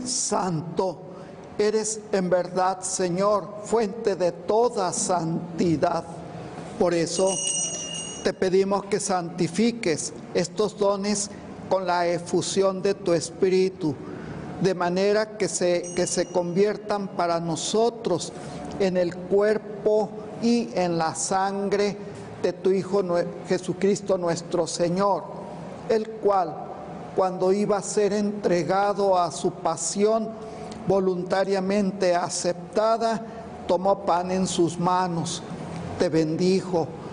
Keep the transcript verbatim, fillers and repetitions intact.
santo. Eres en verdad, Señor, fuente de toda santidad. Por eso te pedimos que santifiques estos dones con la efusión de tu Espíritu, de manera que se, que se conviertan para nosotros en el cuerpo y en la sangre de tu Hijo Jesucristo nuestro Señor, el cual, cuando iba a ser entregado a su pasión voluntariamente aceptada, tomó pan en sus manos, te bendijo,